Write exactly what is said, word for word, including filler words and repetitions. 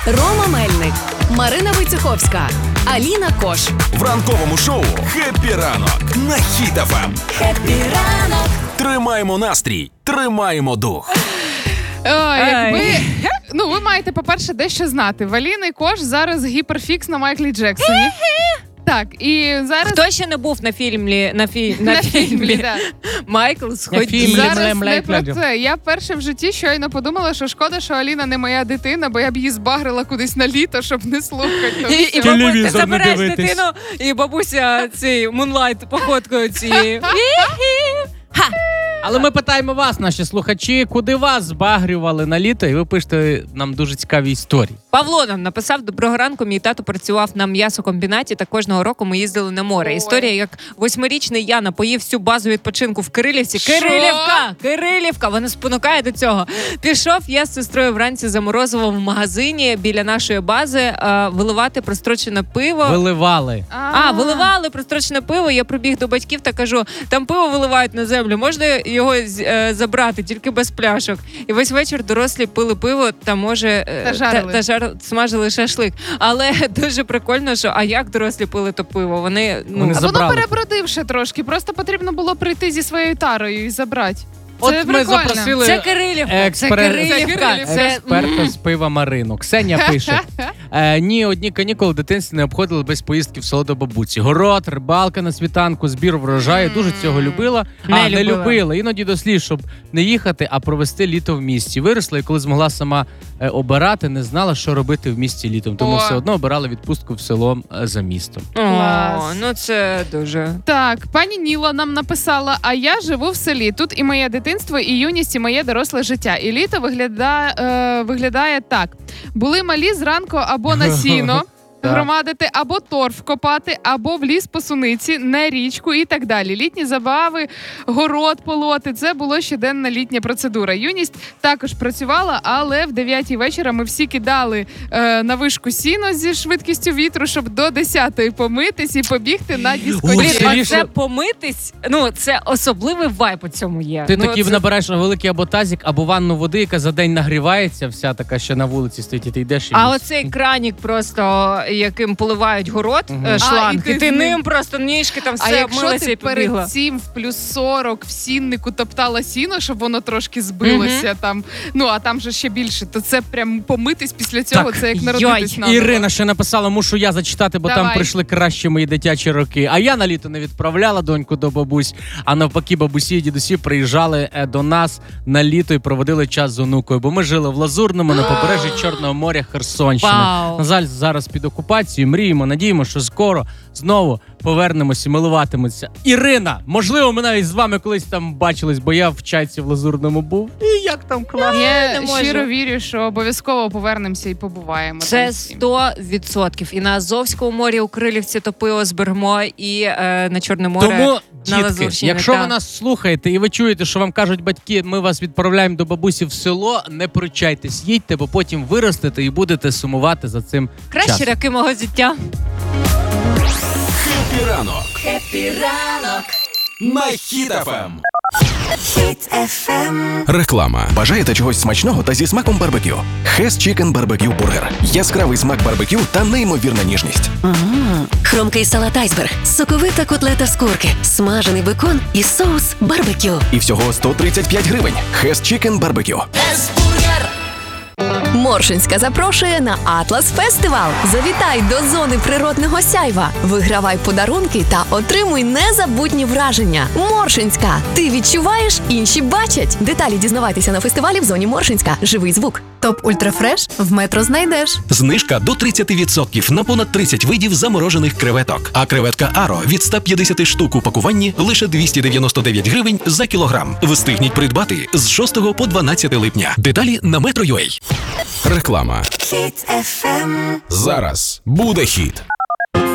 Рома Мельник, Марина Войцеховська, Аліна Кош. В ранковому шоу «Хеппі ранок» на Хіт еф ем. Хеппі ранок. Тримаємо настрій, тримаємо дух. О, якби... Ну, ви маєте, по-перше, дещо знати. В Аліни Кош зараз гіперфікс на Майклі Джексоні. Так, і зараз... Хто ще не був на фільмі? На, фі... на, на фільмі? фільмі, да. Майкл, сходіть. Зараз не про це. Я вперше в житті щойно подумала, що шкода, що Аліна не моя дитина, бо я б її збагрила кудись на літо, щоб не слухати. І, і бабуся, забереш дитину, і бабуся цей мунлайт походкою цією. Ха! Але ми питаємо вас, наші слухачі, куди вас збагрювали на літо, і ви пишете нам дуже цікаві історії. Павло нам написав: доброго ранку, мій тато працював на м'ясокомбінаті, та кожного року ми їздили на море. Ой. Історія, як восьмирічний я напоїв всю базу відпочинку в Кирилівці. Шо? Кирилівка! Кирилівка! Вона спонукає до цього. Пішов я з сестрою вранці за морозивом в магазині біля нашої бази е, виливати прострочене пиво. Виливали. А, виливали прострочене пиво. Я прибіг до батьків та кажу: там пиво виливають на землю, можна його е, забрати, тільки без пляшок. І весь вечір дорослі пили пиво та, може, е, та жарили. Та, та жар, смажили шашлик. Але дуже прикольно, що а як дорослі пили то пиво? Вони, ну... Вони а воно забрали. перебродивше трошки, просто потрібно було прийти зі своєю тарою і забрати. Це От прикольно. ми запросили Це Кирилівка, експер... це Кирилівка. Це Це... експерта з пива Марину. Ксенія пише: е, ні, одні канікули в дитинстві не обходили без поїздки в село до бабуці. Город, рибалка на світанку, збір врожаю. Дуже цього любила. Не а, любила. не любила. Іноді до слів, щоб не їхати, а провести літо в місті. Виросла, і коли змогла сама е, обирати, не знала, що робити в місті літом. Тому О. все одно обирала відпустку в село е, за містом. О, ну це дуже... Так, пані Ніла нам написала: а я живу в селі. Тут і моє дитинство, і юність, і моє доросле життя. І літо виглядає, е, виглядає так. Були малі зранку або на сіно громадити, або торф копати, або в ліс по суниці, на річку і так далі. Літні забави, город полоти – це було щоденна літня процедура. Юність також працювала, але в дев'ятій вечора ми всі кидали е, на вишку сіно зі швидкістю вітру, щоб до десятої помитись і побігти на дискотеку. Ой, А селі, це що- помитись, ну це особливий вайб у цьому є. Ти ну, такий це... набираєш великий або тазик, або ванну води, яка за день нагрівається, вся така, що на вулиці стоїть, і ти йдеш і... А оцей кранік просто, яким поливають город, Мгм. е, шланг, А, і і ти ти з ним- ним просто ніжки там А все якщо обмилася ти і побігла. перед цим в плюс сорок в сіннику топтала сіно, щоб воно трошки збилося, Мгм. там, ну а там же ще більше, то це прям помитись після цього, Так, це як йой, народитись наново. Ірина ще написала, мушу я зачитати, бо Давай. там прийшли кращі мої дитячі роки. А я на літо не відправляла доньку до бабусь, а навпаки, бабусі і дідусі приїжджали е, до нас на літо і проводили час з онукою, бо ми жили в Лазурному на побережжі Чорного моря Херсонщини. Вау. На жаль, зараз під окупацією, мріємо, надіємо, що скоро знову повернемося і милуватимуться. Ірина, можливо, ми навіть з вами колись там бачились, бо я в Чайці в Лазурному був. І як там класно. Я не можу. щиро вірю, що обов'язково повернемося і побуваємо. Це там всі. сто відсотків. І на Азовському морі у Крилівці то пиво зберемо, і е, на Чорне море. Тому, на дітки, Лазурщині, якщо та. ви нас слухаєте і ви чуєте, що вам кажуть батьки, ми вас відправляємо до бабусі в село, не пручайтесь, їдьте, бо потім виростете і будете сумувати за цим Кращі часом. роки мого життя. Хеппі ранок. Хеппі ранок. На Хіт еф ем. Реклама. Бажаєте чогось смачного та зі смаком барбекю? Хес Чікен Барбекю Бургер. Яскравий смак барбекю та неймовірна ніжність. Ммм, хрумкий салат айсберг, соковита котлета з курки, смажений бекон і соус барбекю. І всього сто тридцять п'ять гривень. Хес Чікен Барбекю. Моршинська запрошує на Атлас Фестивал. Завітай до зони природного сяйва. Вигравай подарунки та отримуй незабутні враження. Моршинська. Ти відчуваєш, інші бачать. Деталі дізнавайтеся на фестивалі в зоні Моршинська. Живий звук. Топ Ультрафреш в метро знайдеш. Знижка до тридцять відсотків на понад тридцять видів заморожених креветок. А креветка Аро від сто п'ятдесят штук у пакуванні лише двісті дев'яносто дев'ять гривень за кілограм. Встигніть придбати з шостого по дванадцяте липня. Деталі на Metro.ua. Реклама. Зараз буде хіт.